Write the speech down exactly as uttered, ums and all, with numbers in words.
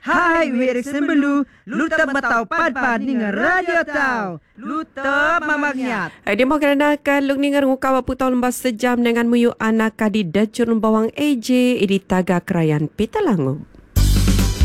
Hai wiri sembelu, luta matau pad-pad ninga radio tau. Luta mamagnyat. Dia mau kerana kan luk ninga ngukau apu tau lembas sejam dengan muyu anak kadi dacurun bawang A J, idi taga krayan Petalangu.